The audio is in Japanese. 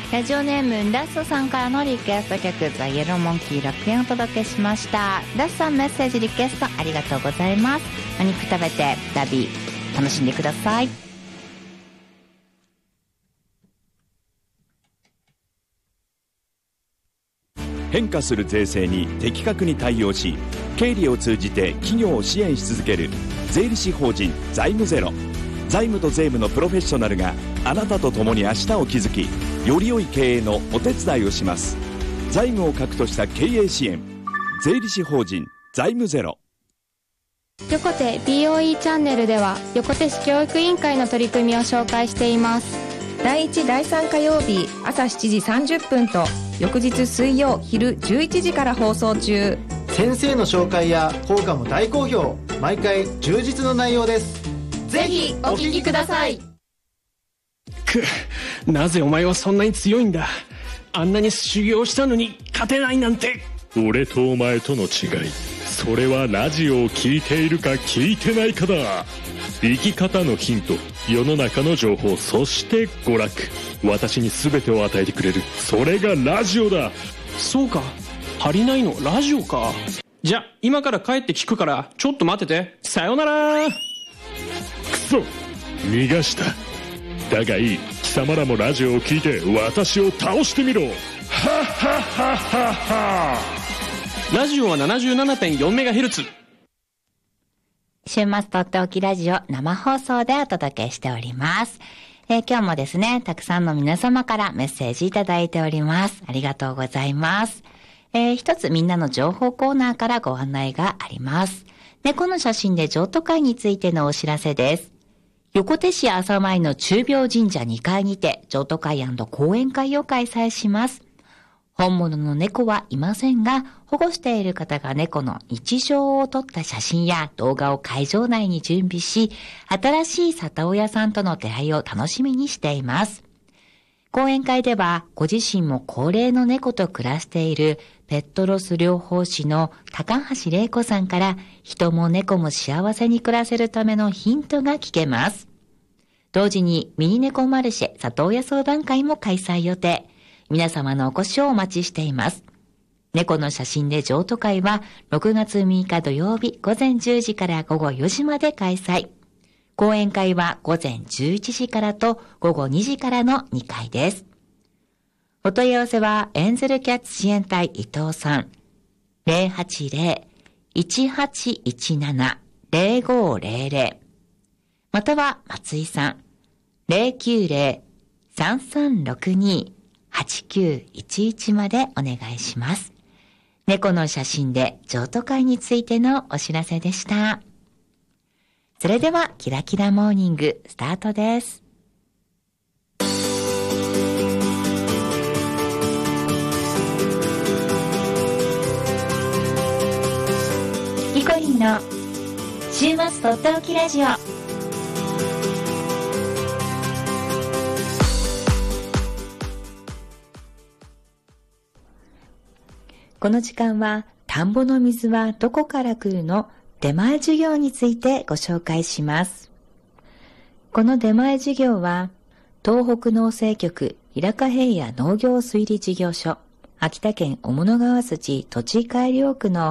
ラジオネームダッソさんからのリクエスト曲ザ・イエローモンキー楽園をお届けしました。ダッソさん、メッセージリクエストありがとうございます。お肉食べて旅楽しんでください。 変化する税制に的確に対応し、経理を通じて企業を支援し続ける税理士法人財務ゼロ。財務と税務のプロフェッショナルがあなたと共に明日を築き、より良い経営のお手伝いをします。財務を核とした経営支援、税理士法人財務ゼロ。 横手 BOE チャンネルでは横手市教育委員会の取り組みを紹介しています。 第1第3火曜日朝7時30分と翌日水曜昼11時から放送中。 先生の紹介や校歌も大好評。毎回充実の内容です。 ぜひお聞きください。 なぜお前はそんなに強いんだ。あんなに修行したのに勝てないなんて。 俺とお前との違い、それはラジオを聞いているか聞いてないかだ。生き方のヒント、世の中の情報、そして娯楽、私に全てを与えてくれる、それがラジオだ。 そうか、足りないのラジオか。じゃ今から帰って聞くからちょっと待ってて。さよなら。 くそ、逃がした。だがいい、貴様らもラジオを聞いて私を倒してみろ。はっはっはっはっは。 ラジオは 77.4MHz。 週末とっておきラジオ生放送でお届けしております。今日もですね、たくさんの皆様からメッセージいただいております。ありがとうございます。一つみんなの情報コーナーからご案内があります。猫の写真で譲渡会についてのお知らせです。横手市朝前の中廟神社2階にて譲渡会&講演会を開催します。本物の猫はいませんが、保護している方が猫の日常を撮った写真や動画を会場内に準備し、新しい里親さんとの出会いを楽しみにしています。講演会では、ご自身も高齢の猫と暮らしているペットロス療法士の高橋玲子さんから、人も猫も幸せに暮らせるためのヒントが聞けます。同時にミニ猫マルシェ里親相談会も開催予定。皆様のお越しをお待ちしています。猫の写真で譲渡会は6月6日土曜日午前10時から午後4時まで開催。講演会は午前11時からと午後2時からの2回です。お問い合わせはエンゼルキャッツ支援隊伊藤さん 080-1817-0500 または松井さん 090-3362-8911 までお願いします。猫の写真で譲渡会についてのお知らせでした。それではキラキラモーニングスタートです。キキコリンの週末とっておきラジオ。この時間は田んぼの水はどこから来るの出前授業についてご紹介します。この出前授業は東北農政局平賀平野農業推理事業所、秋田県雄物川筋土地改良区の